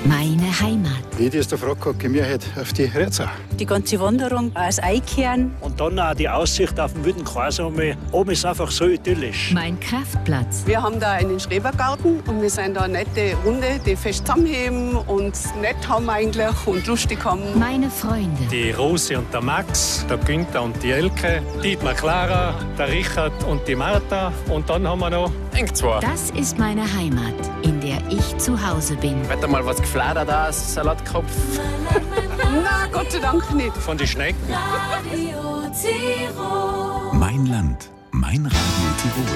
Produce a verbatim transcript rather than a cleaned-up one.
Meine Heimat. Wie ich das der Frage gehabt, gehen wir heute auf die Rezau. Die ganze Wanderung aus Eichhorn. Und dann auch die Aussicht auf den wilden Kreis. Oben ist einfach so idyllisch. Mein Kraftplatz. Wir haben da einen Schrebergarten und wir sind da eine nette Runde, die fest zusammenheben und nett haben eigentlich und lustig haben. Meine Freunde. Die Rosi und der Max, der Günther und die Elke, Dietmar Clara, der Richard und die Martha. Und dann haben wir noch eng zwei. Das ist meine Heimat, in der ich zu Hause bin. Wird mal was gefladert aus Salatkopf? Na, Gott sei Dank nicht. Von den Schnecken. Mein Land, mein Radio Tirol.